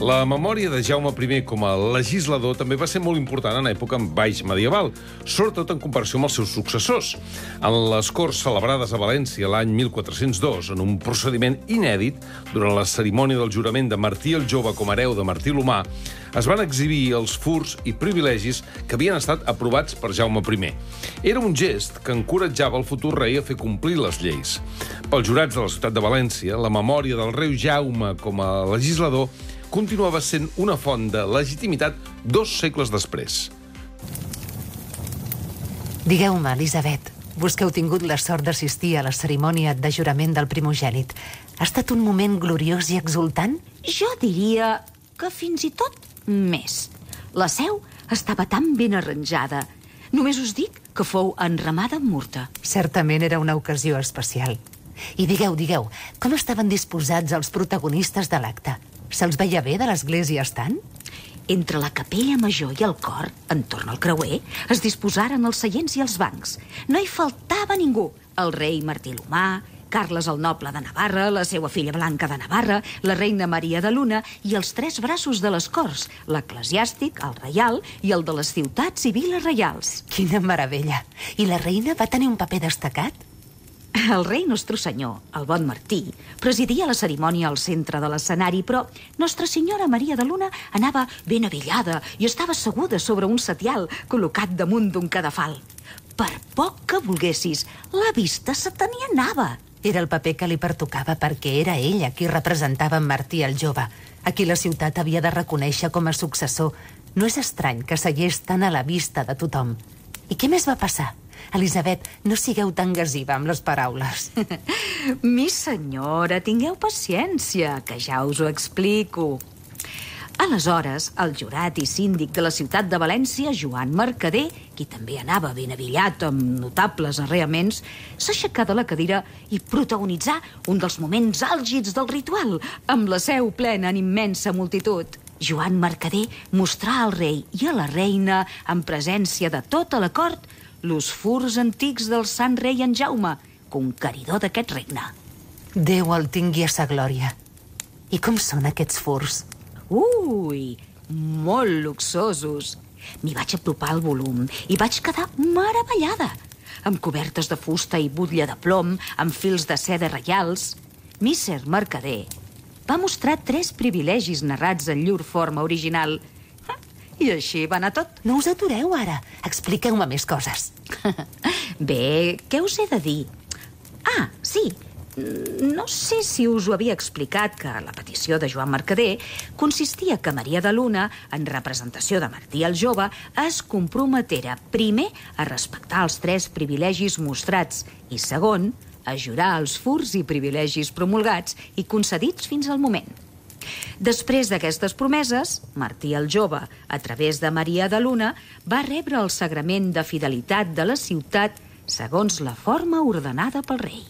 La memòria de Jaume I com a legislador també va ser molt important en època baix medieval, sobretot en comparació amb els seus successors. En les Corts celebrades a València l'any 1402, en un procediment inèdit, durant la cerimònia del jurament de Martí el Jove com a hereu de Martí l'Humà, es van exhibir els furs i privilegis que havien estat aprovats per Jaume I. Era un gest que encoratjava el futur rei a fer complir les lleis. Pels jurats de la ciutat de València, la memòria del rei Jaume com a legislador continuava sent una font de legitimitat 2 segles després. Digueu-me, Elisabet, vos que heu tingut la sort d'assistir a la cerimònia de jurament del primogènit, ha estat un moment gloriós i exultant? Jo diria que fins i tot més. La seu estava tan ben arranjada. Només us dic que fou enramada amb murta. Certament era una ocasió especial. I digueu, com estaven disposats els protagonistes de l'acte? Se'ls veia bé de l'església estant? Entre la capella major i el cor, entorn al creuer, es disposaren els seients i els bancs. No hi faltava ningú. El rei Martí l'Humà, Carles el Noble de Navarra, la seva filla Blanca de Navarra, la reina Maria de Luna i els 3 braços de les corts, l'eclesiàstic, el reial i el de les ciutats i viles reials. Quina meravella! I la reina va tenir un paper destacat? El rei Nostre Senyor, el bon Martí, presidia la cerimònia al centre de l'escenari, però Nostra Senyora Maria de Luna anava ben avillada i estava asseguda sobre un setial col·locat damunt d'un cadafal. Per poc que volguessis, la vista se te n'hi anava. Era el paper que li pertocava perquè era ella qui representava en Martí el Jove, a qui la ciutat havia de reconèixer com a successor. No és estrany que segués tan a la vista de tothom. I què més va passar? Elisabet, no sigueu tan gasiva amb les paraules. Mi senyora, tingueu paciència, que ja us ho explico. Aleshores, el jurat i síndic de la ciutat de València, Joan Mercader, qui també anava ben avillat amb notables arreaments, s'aixecà de la cadira i protagonitzà un dels moments àlgids del ritual, amb la seu plena en immensa multitud. Joan Mercader mostrà al rei i a la reina, en presència de tota la cort, los furs antics del sant rei en Jaume, conqueridor d'aquest regne. Déu el tingui a sa glòria. I com són aquests furs? Ui, molt luxosos. M'hi vaig apropar al volum i vaig quedar meravellada. Amb cobertes de fusta i butlla de plom, amb fils de seda reials. Misser Mercader va mostrar 3 privilegis narrats en llur forma original. I així va anar tot. No us atureu ara. Expliqueu-me més coses. Bé, què us he de dir? Ah, sí. No sé si us ho havia explicat que la petició de Joan Mercader consistia que Maria de Luna, en representació de Martí el Jove, es comprometera primer a respectar els 3 privilegis mostrats i segon, a jurar els furs i privilegis promulgats i concedits fins al moment. Després d'aquestes promeses, Martí el Jove, a través de Maria de Luna, va rebre el sagrament de fidelitat de la ciutat segons la forma ordenada pel rei.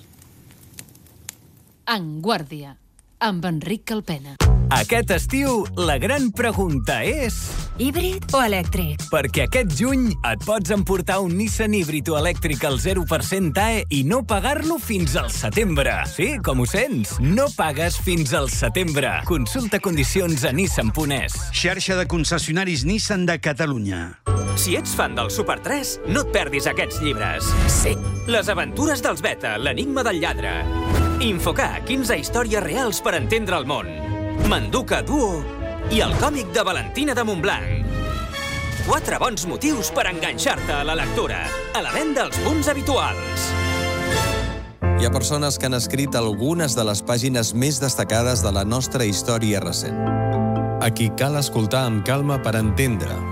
En Guàrdia, amb Enric Calpena. Aquest estiu, la gran pregunta és... Híbrid o elèctric? Perquè aquest juny et pots emportar un Nissan híbrid o elèctric al 0% TAE i no pagar-lo fins al setembre. Sí, com ho sents? No pagues fins al setembre. Consulta condicions a nissan.es. Xarxa de concessionaris Nissan de Catalunya. Si ets fan del Super 3, no et perdis aquests llibres. Sí. Les aventures dels Beta, l'enigma del lladre. Infocar, 15 històries reals per entendre el món. Manduca Duo i el còmic de Valentina de Montblanc. 4 bons motius per enganxar-te a la lectura. A la venda als punts habituals. Hi ha persones que han escrit algunes de les pàgines més destacades de la nostra història recent. A qui cal escoltar amb calma per entendre,